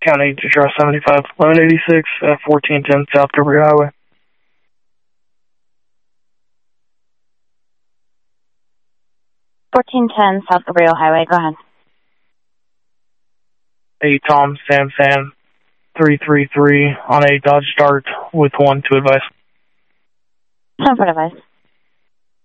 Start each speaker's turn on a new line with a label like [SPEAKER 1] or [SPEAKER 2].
[SPEAKER 1] County, Detroit 75, 1186, 1410 South Cabrillo Highway.
[SPEAKER 2] 1410 South Cabrillo Highway, go ahead.
[SPEAKER 1] Hey, Tom, Sam, 333 on a Dodge Dart with 1 to advise.
[SPEAKER 2] 10 for advice.